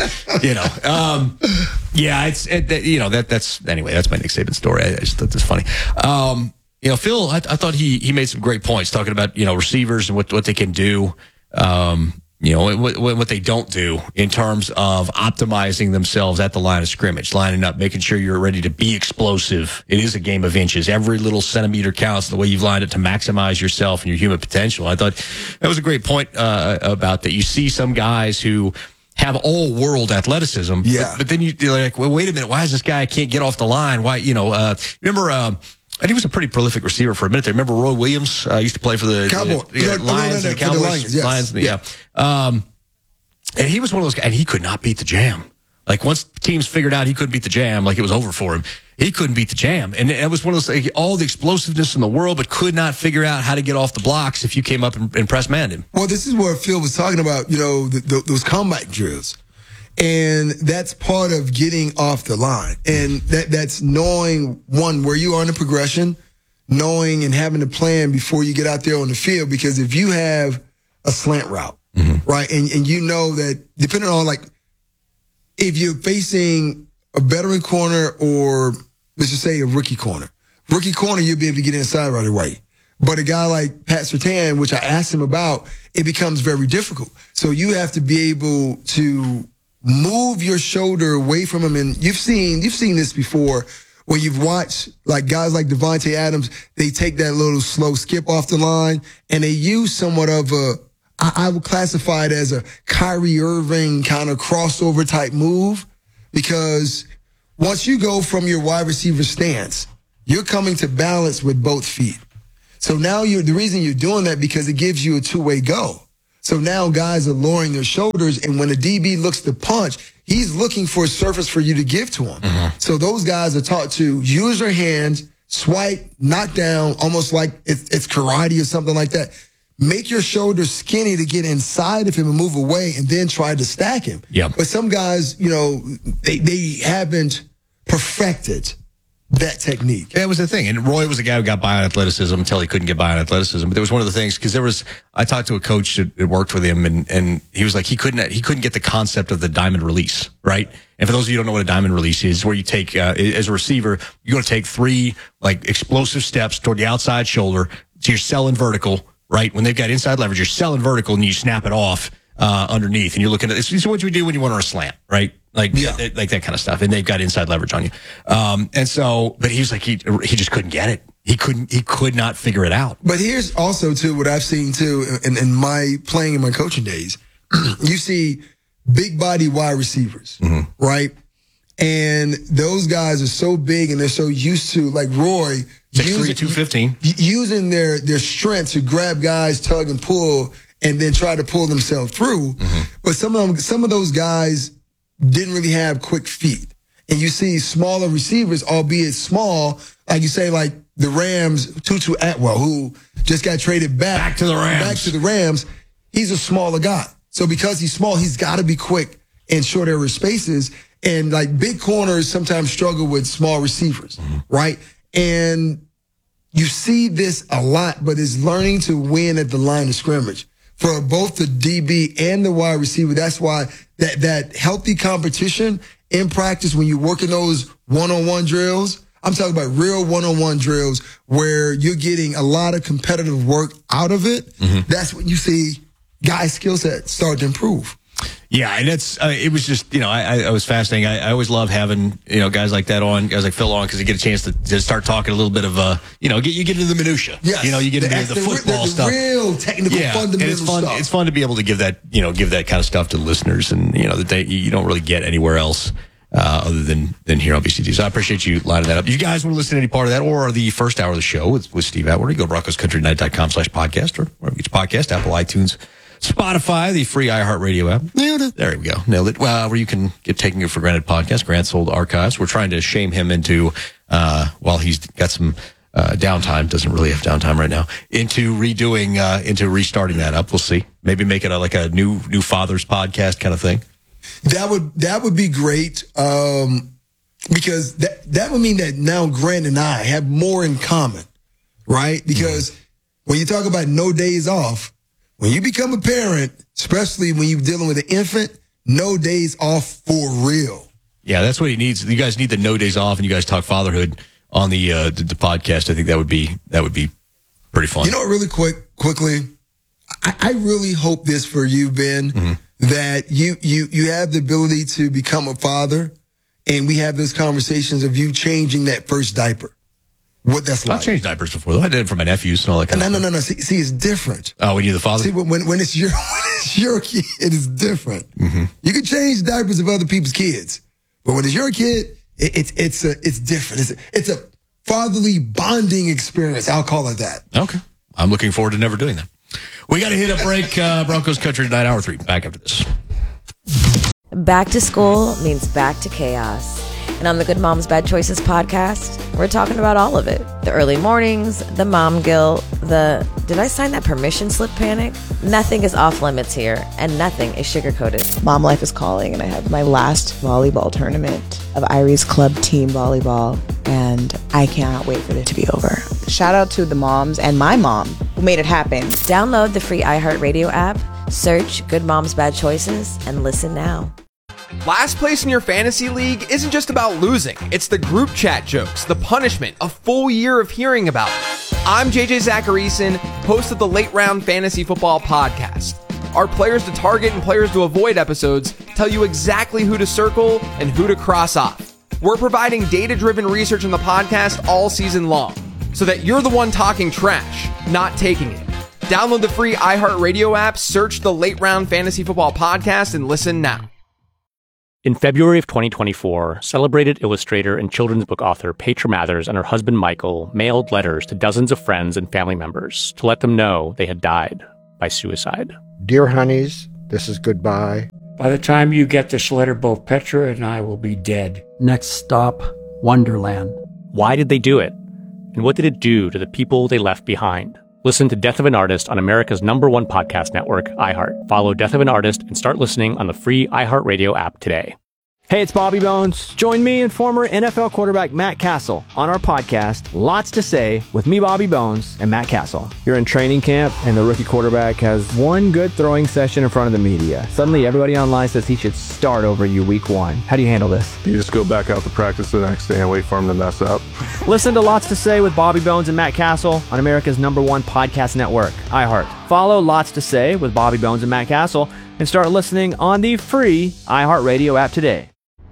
that's anyway, that's my Nick Saban story. I just thought this funny. Phil, I thought he made some great points talking about, receivers and what they can do. What they don't do in terms of optimizing themselves at the line of scrimmage, lining up, making sure you're ready to be explosive. It is a game of inches. Every little centimeter counts, the way you've lined it to maximize yourself and your human potential. I thought that was a great point about that. You see some guys who have all world athleticism, but then you're like, well, wait a minute, why is this guy can't get off the line? Why, remember, and he was a pretty prolific receiver for a minute there. Remember Roy Williams used to play for the Lions and the Cowboys? Lions, yeah. And he was one of those guys, and he could not beat the jam. Like, once teams figured out he couldn't beat the jam, like it was over for him, he couldn't beat the jam. And it was one of those, all the explosiveness in the world, but could not figure out how to get off the blocks if you came up and press manned him. Well, this is where Phil was talking about, those combat drills. And that's part of getting off the line. And that's knowing, one, where you are in the progression, knowing and having a plan before you get out there on the field. Because if you have a slant route, right, and you know that depending on, like, if you're facing a veteran corner or, let's just say, a rookie corner, you'll be able to get inside right away. But a guy like Pat Surtain, which I asked him about, it becomes very difficult. So you have to be able to move your shoulder away from him. And you've seen this before when you've watched like guys like Devontae Adams, they take that little slow skip off the line and they use somewhat of I would classify it as a Kyrie Irving kind of crossover type move, because once you go from your wide receiver stance, you're coming to balance with both feet. So now the reason you're doing that because it gives you a two-way go. So now guys are lowering their shoulders, and when a DB looks to punch, he's looking for a surface for you to give to him. Mm-hmm. So those guys are taught to use their hands, swipe, knock down, almost like it's karate or something like that. Make your shoulders skinny to get inside of him and move away, and then try to stack him. Yep. But some guys, they haven't perfected that technique. That was the thing. And Roy was a guy who got by on athleticism until he couldn't get by on athleticism. But there was one of the things, because I talked to a coach that worked with him, and he was like, he couldn't get the concept of the diamond release, right? And for those of you who don't know what a diamond release is, where you take, as a receiver, you're going to take 3 like explosive steps toward the outside shoulder. So you're selling vertical, right? When they've got inside leverage, you're selling vertical and you snap it off underneath. And you're looking at this. It's what you do when you want to run a slant, right? Like that kind of stuff. And they've got inside leverage on you. And so, but he was like, he just couldn't get it. He could not figure it out. But here's also too, what I've seen too, in my playing in my coaching days, you see big body wide receivers, right? And those guys are so big and they're so used to, like Roy, 6'3", 215, using their strength to grab guys, tug and pull, and then try to pull themselves through. But some of those guys didn't really have quick feet. And you see smaller receivers, albeit small, like you say, like the Rams, Tutu Atwell, who just got traded back to the Rams. He's a smaller guy. So because he's small, he's got to be quick in short area spaces. And like big corners sometimes struggle with small receivers, right? And you see this a lot, but it's learning to win at the line of scrimmage. For both the DB and the wide receiver, that's why that healthy competition in practice, when you're working those one-on-one drills, I'm talking about real one-on-one drills where you're getting a lot of competitive work out of it. That's when you see guys' skill set start to improve. Yeah, and it was just, I was fascinating. I always love having, guys like that on, guys like Phil on, because you get a chance to start talking a little bit of, you get into the minutia. Yes. You get into the football stuff. Real technical, fundamental stuff. It's fun to be able to give that kind of stuff to listeners, and, that you don't really get anywhere else other than here on BCD. So I appreciate you lining that up. If you guys want to listen to any part of that or the first hour of the show with Steve Atwater, you go to BroncosCountryNight.com/podcast or wherever you get your podcast, Apple, iTunes, Spotify, the free iHeartRadio app. Nailed it. There we go. Nailed it. Where you can get Taking You for Granted podcast, Grant's old archives. We're trying to shame him into, while he's got some downtime, doesn't really have downtime right now, into restarting that up. We'll see. Maybe make it like a new father's podcast kind of thing. That would be great. Because that would mean that now Grant and I have more in common, right? Because when you talk about no days off, when you become a parent, especially when you're dealing with an infant, no days off for real. Yeah, that's what he needs. You guys need the no days off, and you guys talk fatherhood on the podcast. I think that would be pretty fun. Really quickly, I really hope this for you, Ben, that you have the ability to become a father, and we have those conversations of you changing that first diaper. What that's like. I've changed diapers before, though. I did it for my nephews and all that kind of stuff. No. See, it's different. Oh, when you're the father? See, when it's your kid, it's different. You can change diapers of other people's kids, but when it's your kid, it's different. It's a fatherly bonding experience. I'll call it that. Okay. I'm looking forward to never doing that. We got to hit a break. Broncos Country Tonight, Hour 3. Back after this. Back to school means back to chaos. And on the Good Moms Bad Choices podcast, we're talking about all of it. The early mornings, the mom guilt, did I sign that permission slip panic? Nothing is off limits here, and nothing is sugar-coated. Mom life is calling, and I have my last volleyball tournament of Irie's Club Team Volleyball, and I cannot wait for it to be over. Shout out to the moms and my mom who made it happen. Download the free iHeartRadio app, search Good Moms Bad Choices, and listen now. Last place in your fantasy league isn't just about losing. It's the group chat jokes, the punishment, a full year of hearing about it. I'm JJ Zacharyson, host of the Late Round Fantasy Football Podcast. Our players to target and players to avoid episodes tell you exactly who to circle and who to cross off. We're providing data-driven research on the podcast all season long, so that you're the one talking trash, not taking it. Download the free iHeartRadio app, search the Late Round Fantasy Football Podcast, and listen now. In February of 2024, celebrated illustrator and children's book author Petra Mathers and her husband Michael mailed letters to dozens of friends and family members to let them know they had died by suicide. Dear honeys, this is goodbye. By the time you get this letter, both Petra and I will be dead. Next stop, Wonderland. Why did they do it? And what did it do to the people they left behind? Listen to Death of an Artist on America's #1 podcast network, iHeart. Follow Death of an Artist and start listening on the free iHeartRadio app today. Hey, it's Bobby Bones. Join me and former NFL quarterback Matt Castle on our podcast, Lots to Say, with me, Bobby Bones, and Matt Castle. You're in training camp, and the rookie quarterback has one good throwing session in front of the media. Suddenly, everybody online says he should start over you week 1. How do you handle this? You just go back out to practice the next day and wait for him to mess up. Listen to Lots to Say with Bobby Bones and Matt Castle on America's #1 podcast network, iHeart. Follow Lots to Say with Bobby Bones and Matt Castle and start listening on the free iHeartRadio app today.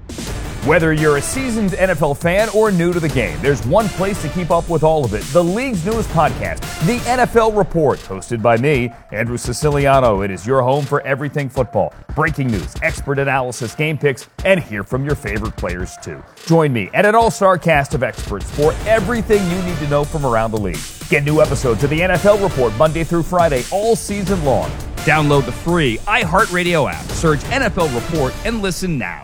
Whether you're a seasoned NFL fan or new to the game, there's one place to keep up with all of it. The league's newest podcast, The NFL Report, hosted by me, Andrew Siciliano. It is your home for everything football. Breaking news, expert analysis, game picks, and hear from your favorite players too. Join me and an all-star cast of experts for everything you need to know from around the league. Get new episodes of The NFL Report Monday through Friday all season long. Download the free iHeartRadio app, search NFL Report, and listen now.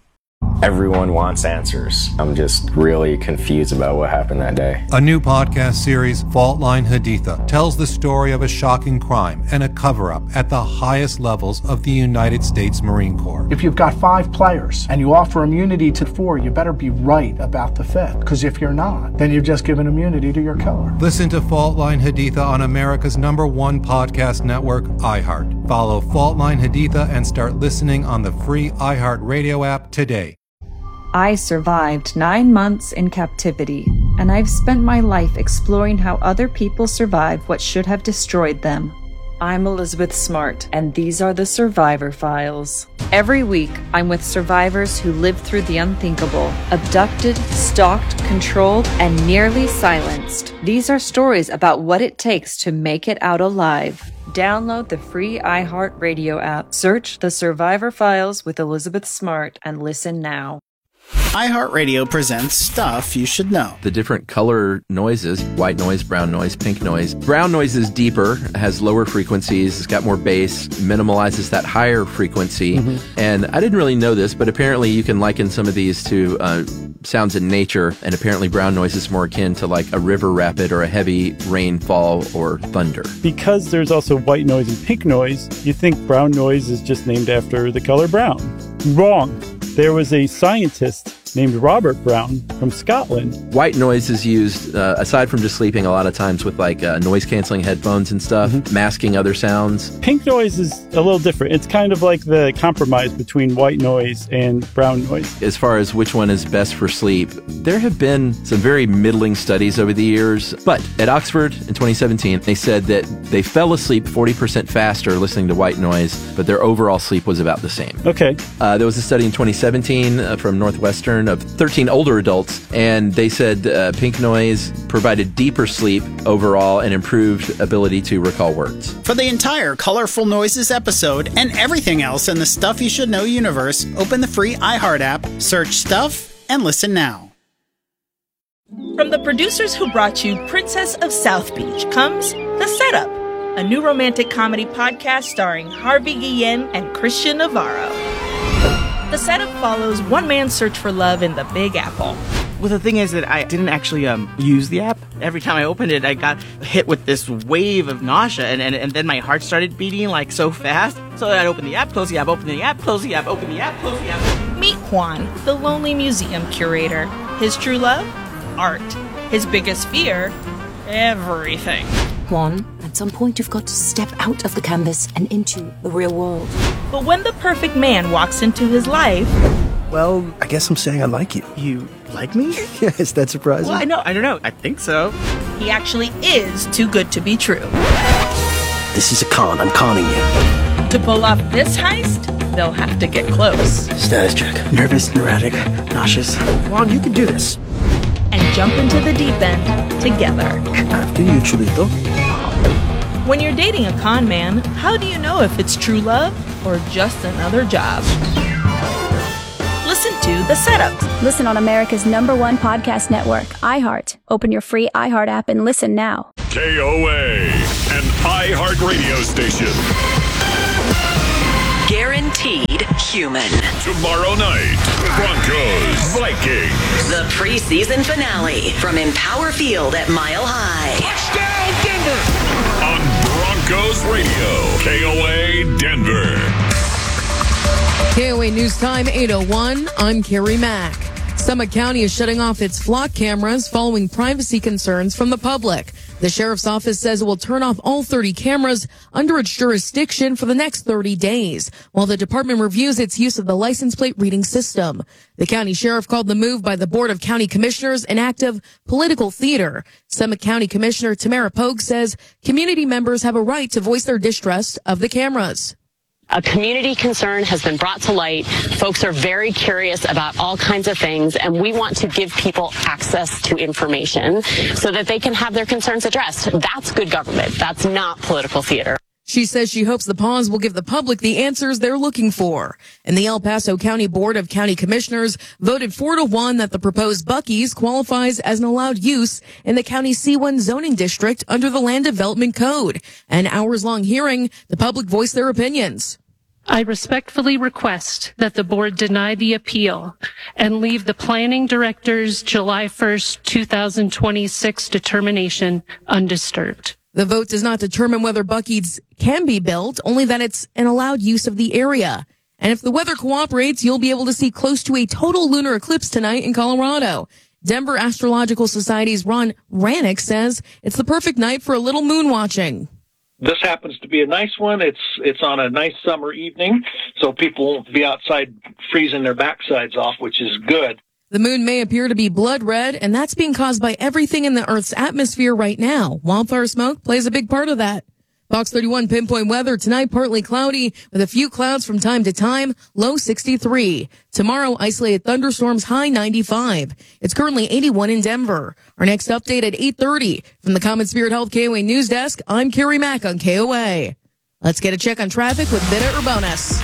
Everyone wants answers. I'm just really confused about what happened that day. A new podcast series, Fault Line Haditha, tells the story of a shocking crime and a cover-up at the highest levels of the United States Marine Corps. If you've got 5 players and you offer immunity to 4, you better be right about the 5th. Because if you're not, then you've just given immunity to your killer. Listen to Fault Line Haditha on America's #1 podcast network, iHeart. Follow Fault Line Haditha and start listening on the free iHeartRadio app today. I survived 9 months in captivity, and I've spent my life exploring how other people survive what should have destroyed them. I'm Elizabeth Smart, and these are the Survivor Files. Every week, I'm with survivors who lived through the unthinkable, abducted, stalked, controlled, and nearly silenced. These are stories about what it takes to make it out alive. Download the free iHeartRadio app, search The Survivor Files with Elizabeth Smart, and listen now. iHeartRadio presents Stuff You Should Know. The different color noises, white noise, brown noise, pink noise. Brown noise is deeper, has lower frequencies, it's got more bass, minimalizes that higher frequency. And I didn't really know this, but apparently you can liken some of these to sounds in nature, and apparently brown noise is more akin to like a river rapid or a heavy rainfall or thunder. Because there's also white noise and pink noise, you think brown noise is just named after the color brown. Wrong. There was a scientist named Robert Brown from Scotland. White noise is used, aside from just sleeping, a lot of times with like noise-canceling headphones and stuff, masking other sounds. Pink noise is a little different. It's kind of like the compromise between white noise and brown noise. As far as which one is best for sleep, there have been some very middling studies over the years, but at Oxford in 2017, they said that they fell asleep 40% faster listening to white noise, but their overall sleep was about the same. Okay. There was a study in 2017 from Northwestern of 13 older adults, and they said pink noise provided deeper sleep overall and improved ability to recall words. For the entire Colorful Noises episode and everything else in the Stuff You Should Know universe, open the free iHeart app, search Stuff, and listen now. From the producers who brought you Princess of South Beach comes The Setup, a new romantic comedy podcast starring Harvey Guillen and Christian Navarro. The Setup follows one man's search for love in the Big Apple. Well, the thing is that I didn't actually use the app. Every time I opened it, I got hit with this wave of nausea, and then my heart started beating like so fast. So I'd open the app, close the app, open the app, close the app, open the app, close the app. Meet Juan, the lonely museum curator. His true love? Art. His biggest fear? Everything. Juan, at some point you've got to step out of the canvas and into the real world. But when the perfect man walks into his life... Well, I guess I'm saying I like you. You like me? Yeah, is that surprising? Well, I don't know. I think so. he actually is too good to be true. This is a con. I'm conning you. To pull off this heist, they'll have to get close. Status check. Nervous, erratic, nauseous. Ron, you can do this. And jump into the deep end together. After you, Chulito. When you're dating a con man, how do you know if it's true love or just another job? Listen to The Setup. Listen on America's #1 podcast network, iHeart. Open your free iHeart app and listen now. KOA, an iHeart radio station. Guaranteed human. Tomorrow night, Broncos, Vikings. The preseason finale from Empower Field at Mile High. Touchdown, Denver! On Broncos Radio, KOA Denver. KOA News Time, 8:01. I'm Carrie Mack. Summit County is shutting off its flock cameras following privacy concerns from the public. The sheriff's office says it will turn off all 30 cameras under its jurisdiction for the next 30 days, while the department reviews its use of the license plate reading system. The county sheriff called the move by the Board of County Commissioners an act of political theater. Summit County Commissioner Tamara Pogue says community members have a right to voice their distrust of the cameras. A community concern has been brought to light. Folks are very curious about all kinds of things, and we want to give people access to information so that they can have their concerns addressed. That's good government. That's not political theater. She says she hopes the pause will give the public the answers they're looking for. And the El Paso County Board of County Commissioners voted 4-1 that the proposed Buc-ee's qualifies as an allowed use in the county C1 zoning district under the Land Development Code. An hours-long hearing, the public voiced their opinions. I respectfully request that the board deny the appeal and leave the planning director's July 1st, 2026 determination undisturbed. The vote does not determine whether Buc-ee's can be built, only that it's an allowed use of the area. And if the weather cooperates, you'll be able to see close to a total lunar eclipse tonight in Colorado. Denver Astrological Society's Ron Rannick says it's the perfect night for a little moon watching. This happens to be a nice one. It's on a nice summer evening, so people won't be outside freezing their backsides off, which is good. The moon may appear to be blood red, and that's being caused by everything in the Earth's atmosphere right now. Wildfire smoke plays a big part of that. Fox 31 pinpoint weather tonight, partly cloudy with a few clouds from time to time, low 63. Tomorrow, isolated thunderstorms, high 95. It's currently 81 in Denver. Our next update at 8:30 from the Common Spirit Health KOA News Desk. I'm Carrie Mack on KOA. Let's get a check on traffic with Vida Urbonas.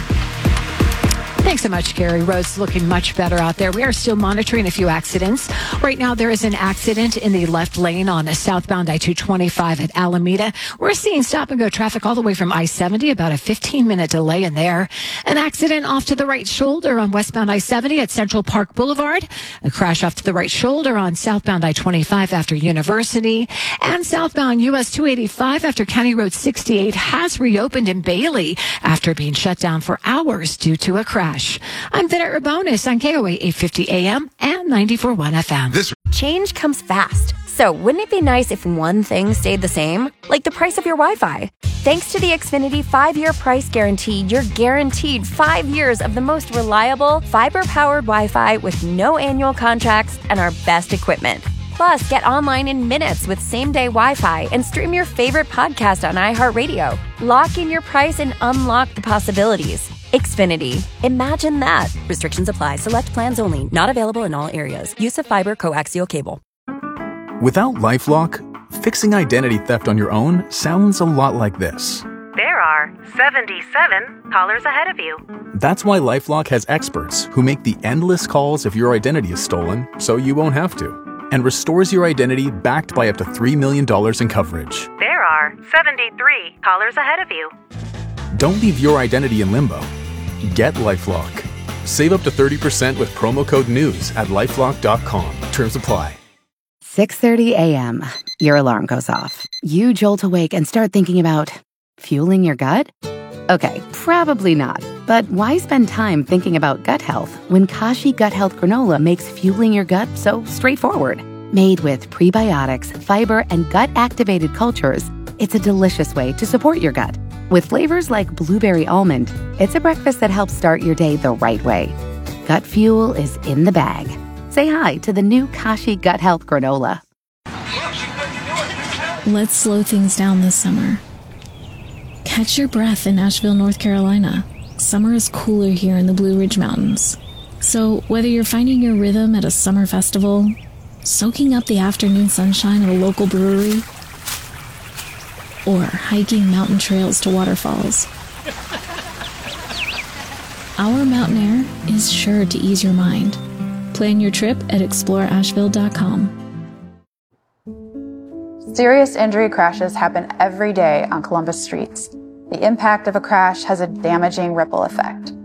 Thanks so much, Gary. Roads looking much better out there. We are still monitoring a few accidents. Right now, there is an accident in the left lane on southbound I-225 at Alameda. We're seeing stop-and-go traffic all the way from I-70, about a 15-minute delay in there. An accident off to the right shoulder on westbound I-70 at Central Park Boulevard. A crash off to the right shoulder on southbound I-25 after University. And southbound US 285 after County Road 68 has reopened in Bailey after being shut down for hours due to a crash. I'm Vida Urbonas on KOA 850 AM and 94.1 FM. Change comes fast. So wouldn't it be nice if one thing stayed the same? Like the price of your Wi-Fi. Thanks to the Xfinity 5-year price guarantee, you're guaranteed 5 years of the most reliable, fiber-powered Wi-Fi with no annual contracts and our best equipment. Plus, get online in minutes with same-day Wi-Fi and stream your favorite podcast on iHeartRadio. Lock in your price and unlock the possibilities. Xfinity. Imagine that. Restrictions apply. Select plans only. Not available in all areas. Use of fiber coaxial cable. Without LifeLock, fixing identity theft on your own sounds a lot like this. There are 77 callers ahead of you. That's why LifeLock has experts who make the endless calls if your identity is stolen, so you won't have to, and restores your identity backed by up to $3 million in coverage. There are 73 callers ahead of you. Don't leave your identity in limbo. Get LifeLock. Save up to 30% with promo code NEWS at LifeLock.com. Terms apply. 6:30 a.m. Your alarm goes off. You jolt awake and start thinking about fueling your gut? Okay, probably not. But why spend time thinking about gut health when Kashi Gut Health Granola makes fueling your gut so straightforward? Made with prebiotics, fiber, and gut-activated cultures, it's a delicious way to support your gut. With flavors like blueberry almond, it's a breakfast that helps start your day the right way. Gut fuel is in the bag. Say hi to the new Kashi Gut Health Granola. Let's slow things down this summer. Catch your breath in Asheville, North Carolina. Summer is cooler here in the Blue Ridge Mountains. So whether you're finding your rhythm at a summer festival, soaking up the afternoon sunshine at a local brewery, or hiking mountain trails to waterfalls, our mountain air is sure to ease your mind. Plan your trip at exploreasheville.com. Serious injury crashes happen every day on Columbus streets. The impact of a crash has a damaging ripple effect.